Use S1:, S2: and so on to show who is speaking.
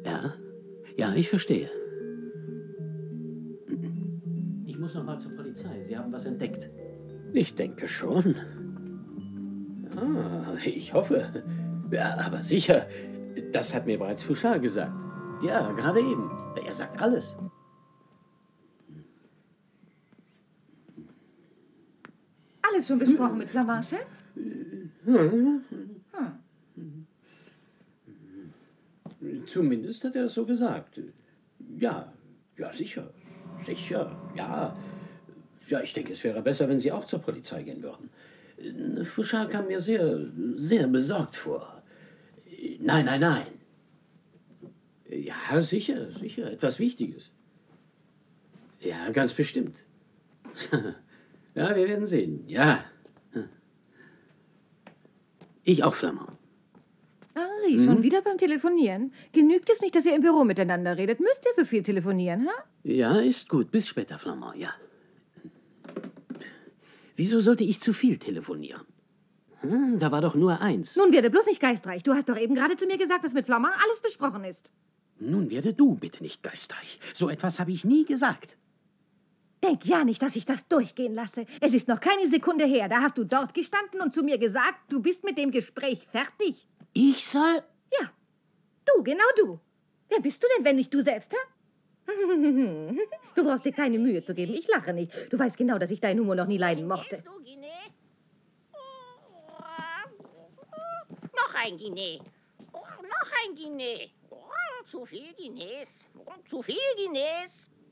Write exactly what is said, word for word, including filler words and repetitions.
S1: Ja, ja, ich verstehe. Ich muss noch mal zur Polizei. Sie haben was entdeckt. Ich denke schon. Ah, ich hoffe. Ja, aber sicher. Das hat mir bereits Fouchard gesagt. Ja, gerade eben. Er sagt alles.
S2: Alles schon besprochen mit Flamand, Chef?
S1: Hm.
S2: Hm.
S1: Zumindest hat er es so gesagt. Ja, ja, sicher. Sicher, ja. Ja, ich denke, es wäre besser, wenn Sie auch zur Polizei gehen würden. Fouchard kam mir sehr, sehr besorgt vor. Nein, nein, nein. Ja, sicher, sicher. Etwas Wichtiges. Ja, ganz bestimmt. Ja, wir werden sehen. Ja. Ich auch, Flamand.
S2: Henri, schon
S1: Mhm.
S2: wieder beim Telefonieren? Genügt es nicht, dass ihr im Büro miteinander redet? Müsst ihr so viel telefonieren, ha?
S1: Ja, ist gut. Bis später, Flamand, ja. Wieso sollte ich zu viel telefonieren? Hm, da war doch nur eins.
S2: Nun werde bloß nicht geistreich. Du hast doch eben gerade zu mir gesagt, dass mit Flamand alles besprochen ist.
S1: Nun werde du bitte nicht geistreich. So etwas habe ich nie gesagt.
S2: Denk ja nicht, dass ich das durchgehen lasse. Es ist noch keine Sekunde her. Da hast du dort gestanden und zu mir gesagt, du bist mit dem Gespräch fertig.
S1: Ich soll...
S2: Ja, du, genau du. Wer bist du denn, wenn nicht du selbst, hä? Du brauchst dir keine Mühe zu geben. Ich lache nicht. Du weißt genau, dass ich deinen Humor noch nie leiden mochte.
S3: Gehst du, Guinea? Noch ein Guinea. Noch ein Guinea. Zu viel Guineas. Zu viel Guineas.